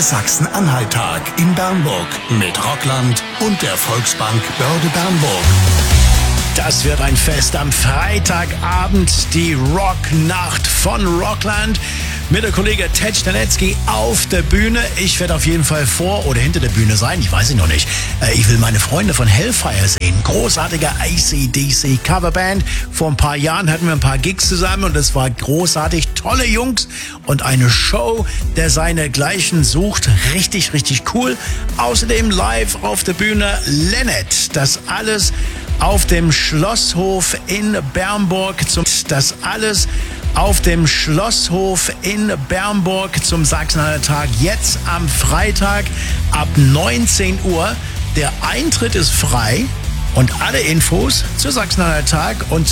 der Sachsen-Anhalt-Tag in Bernburg mit Rockland und der Volksbank Börde Bernburg. Das wird ein Fest am Freitagabend, die Rocknacht von Rockland mit der Kollege Ted Stanetzky auf der Bühne. Ich werde auf jeden Fall vor oder hinter der Bühne sein, ich weiß es noch nicht. Ich will meine Freunde von Hellfire sehen. Großartige AC/DC Coverband. Vor ein paar Jahren hatten wir ein paar Gigs zusammen und es war großartig. Tolle Jungs und eine Show, der seinesgleichen sucht. Richtig, richtig cool. Außerdem live auf der Bühne Lennart. Das alles auf dem Schlosshof in Bernburg zum Sachsen-Anhalt-Tag jetzt am Freitag ab 19 Uhr. Der Eintritt ist frei und alle Infos zur Sachsen-Anhalt-Tag und